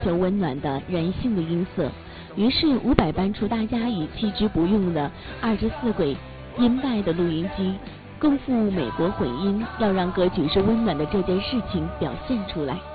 求温暖的人性的音色。于是伍佰搬出大家已弃之不用的24轨音带的录音机，共赴美国混音，要让歌曲是温暖的这件事情表现出来。